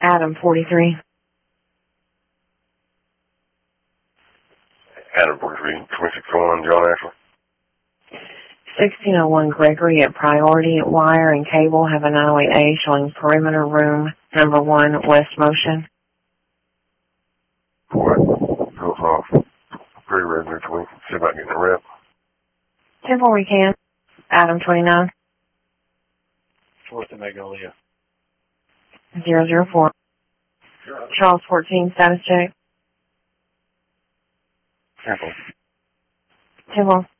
Adam 43. Adam 43, 2601, John Ashley. 1601 Gregory at Priority. Wire and cable have a 908A showing perimeter room number 1 west motion. What? Goes off. Pretty revenue to me. See about getting a rep. 10-4 we can. Adam 29. Fourth and Magnolia. 004. Charles 14, status check. 10-4. 10-4.